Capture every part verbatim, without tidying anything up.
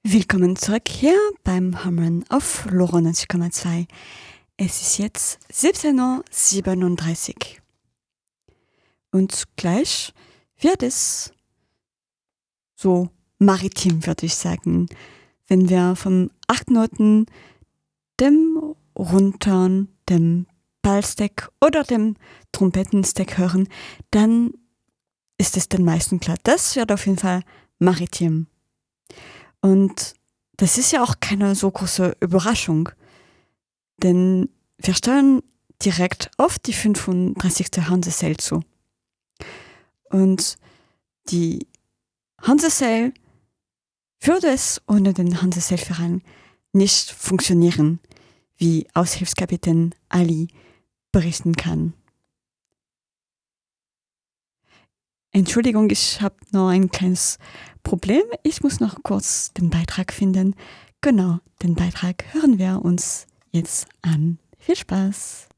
Willkommen zurück hier beim Hamren auf Lora neunzig Komma zwei. Es ist jetzt siebzehn Uhr siebenunddreißig. Und gleich wird es so maritim, würde ich sagen, wenn wir vom acht Noten, dem Runtern, dem Ballstack oder dem Trompetenstack hören, dann ist es den meisten klar. Das wird auf jeden Fall maritim. Und das ist ja auch keine so große Überraschung, denn wir steuern direkt auf die fünfunddreißigste Hanse-Sail zu. Und die Hanse-Sail würde es ohne den Hanse-Sail-Verein nicht funktionieren, wie Aushilfskapitän Ali berichten kann. Entschuldigung, ich habe noch ein kleines Problem. Ich muss noch kurz den Beitrag finden. Genau, den Beitrag hören wir uns jetzt an. Viel Spaß!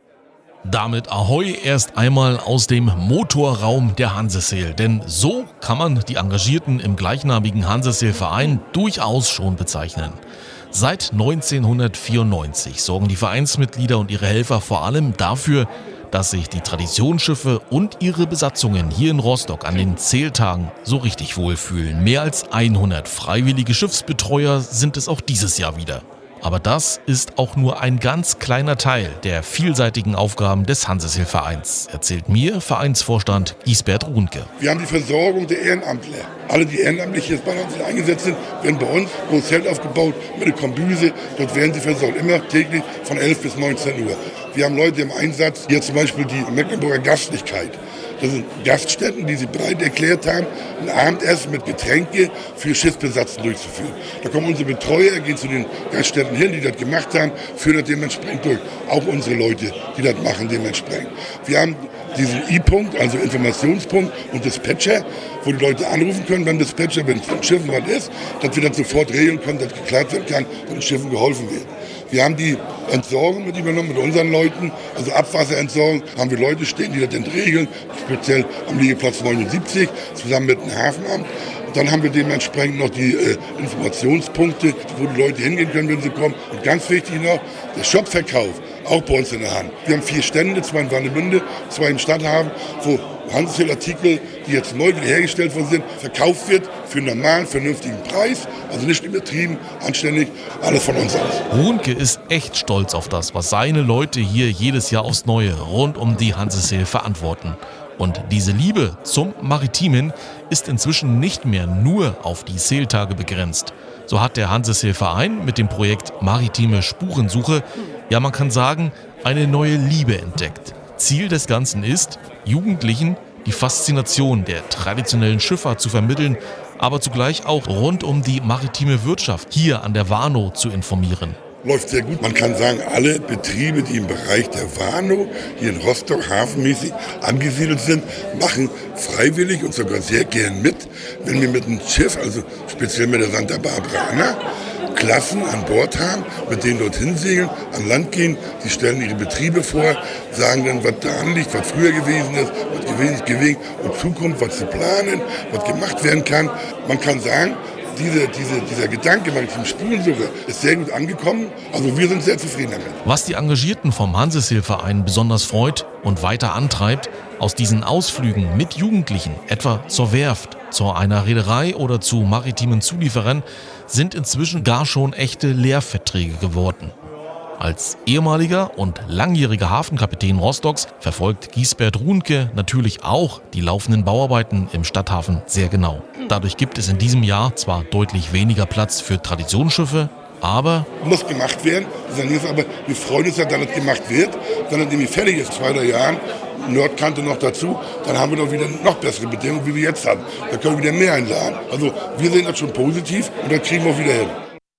Damit Ahoi erst einmal aus dem Motorraum der Hanse-Sail, denn so kann man die Engagierten im gleichnamigen Hanse-Sail-Verein durchaus schon bezeichnen. Seit neunzehnhundertvierundneunzig sorgen die Vereinsmitglieder und ihre Helfer vor allem dafür, dass sich die Traditionsschiffe und ihre Besatzungen hier in Rostock an den Sailtagen so richtig wohlfühlen. Mehr als hundert freiwillige Schiffsbetreuer sind es auch dieses Jahr wieder. Aber das ist auch nur ein ganz kleiner Teil der vielseitigen Aufgaben des Hanse-Sail-Vereins, erzählt mir Vereinsvorstand Gisbert Ruhnke. Wir haben die Versorgung der Ehrenamtler. Alle, die ehrenamtlich jetzt bei uns eingesetzt sind, werden bei uns ein Zelt aufgebaut mit einer Kombüse. Dort werden sie versorgt, immer täglich von elf bis neunzehn Uhr. Wir haben Leute im Einsatz, hier zum Beispiel die Mecklenburger Gastlichkeit. Das sind Gaststätten, die sie bereit erklärt haben, ein Abendessen mit Getränke für Schiffsbesatzung durchzuführen. Da kommen unsere Betreuer, gehen zu den Gaststätten hin, die das gemacht haben, führen das dementsprechend durch. Auch unsere Leute, die das machen, dementsprechend. Wir haben diesen I-Punkt, also Informationspunkt und Dispatcher, wo die Leute anrufen können beim Dispatcher, wenn es von Schiffen was ist, dass wir dann sofort regeln können, dass geklärt werden kann, dass den Schiffen geholfen wird. Wir haben die Entsorgung mit übernommen mit unseren Leuten, also Abwasserentsorgung, haben wir Leute stehen, die das regeln, speziell am Liegeplatz neunundsiebzig, zusammen mit dem Hafenamt. Und dann haben wir dementsprechend noch die äh, Informationspunkte, wo die Leute hingehen können, wenn sie kommen. Und ganz wichtig noch, der Shopverkauf, auch bei uns in der Hand. Wir haben vier Stände, zwei in Warnemünde, zwei im Stadthafen, wo Hanse-Sail-Artikel, die jetzt neu wieder hergestellt worden sind, verkauft wird für einen normalen, vernünftigen Preis. Also nicht übertrieben, anständig, alles von uns aus. Ruhnke ist echt stolz auf das, was seine Leute hier jedes Jahr aufs Neue rund um die Hanse-Sail verantworten. Und diese Liebe zum Maritimen ist inzwischen nicht mehr nur auf die Sailtage begrenzt. So hat der Hanse-Sail-Verein mit dem Projekt Maritime Spurensuche, ja man kann sagen, eine neue Liebe entdeckt. Ziel des Ganzen ist, Jugendlichen die Faszination der traditionellen Schifffahrt zu vermitteln, aber zugleich auch rund um die maritime Wirtschaft hier an der Warnow zu informieren. Läuft sehr gut. Man kann sagen, alle Betriebe, die im Bereich der Warnow, hier in Rostock hafenmäßig angesiedelt sind, machen freiwillig und sogar sehr gern mit, wenn wir mit einem Schiff, also speziell mit der Santa Barbara Anna, Klassen an Bord haben, mit denen dorthin segeln, an Land gehen. Sie stellen ihre Betriebe vor, sagen dann, was da anliegt, was früher gewesen ist, was gewesen ist, gewesen und Zukunft, was sie planen, was gemacht werden kann. Man kann sagen, Diese, diese, dieser Gedanke maritime Spurensuche ist sehr gut angekommen. Also wir sind sehr zufrieden damit. Was die Engagierten vom Hanse-Sail-Verein besonders freut und weiter antreibt, aus diesen Ausflügen mit Jugendlichen, etwa zur Werft, zu einer Reederei oder zu maritimen Zulieferern, sind inzwischen gar schon echte Lehrverträge geworden. Als ehemaliger und langjähriger Hafenkapitän Rostocks verfolgt Gisbert Ruhnke natürlich auch die laufenden Bauarbeiten im Stadthafen sehr genau. Dadurch gibt es in diesem Jahr zwar deutlich weniger Platz für Traditionsschiffe, aber muss gemacht werden. Aber wir freuen uns ja, dass es gemacht wird. Wenn es nämlich fertig ist, zwei, drei Jahren, Nordkante noch dazu, dann haben wir doch wieder noch bessere Bedingungen, wie wir jetzt haben. Da können wir wieder mehr einladen. Also wir sehen das schon positiv und das kriegen wir auch wieder hin.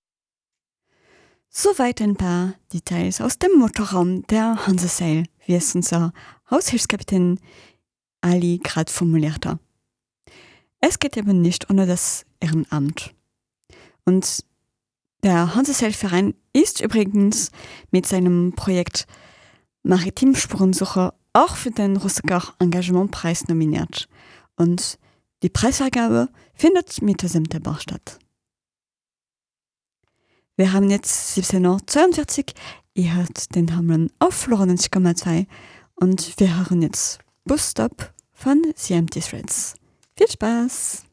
Soweit ein paar Details aus dem Motorraum der Hanse-Sail, wie es unser Aushilfskapitän Ali gerade formuliert hat. Es geht eben nicht ohne das Ehrenamt. Und der Hanse-Sail-Verein ist übrigens mit seinem Projekt Maritime Spurensuche auch für den Rostocker Engagementpreis nominiert. Und die Preisvergabe findet Mitte September statt. Wir haben jetzt siebzehn Uhr zweiundvierzig. Ihr hört den Hamren auf neunundneunzig Komma zwei und wir hören jetzt Bus Stop von The Empty Threads. Viel Spaß!